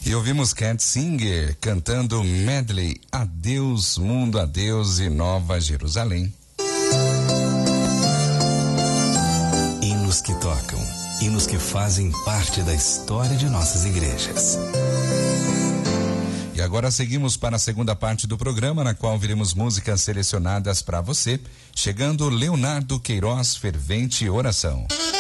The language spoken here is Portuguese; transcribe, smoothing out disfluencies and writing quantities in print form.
E ouvimos Cat Singer cantando medley Adeus Mundo, Adeus e Nova Jerusalém. Hinos que tocam, hinos que fazem parte da história de nossas igrejas. E agora seguimos para a segunda parte do programa, na qual veremos músicas selecionadas para você, chegando Leonardo Queiroz, Fervente Oração.